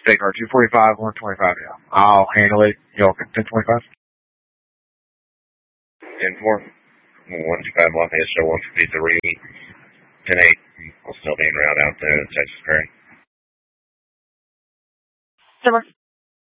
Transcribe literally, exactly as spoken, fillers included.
Big car, two forty-five, one twenty-five, yeah. I'll handle it. Y'all can ten twenty-five? ten four. one two five, one S O one fifty-three. ten eight. I'll still be en route out to Texas Prairie. Summer.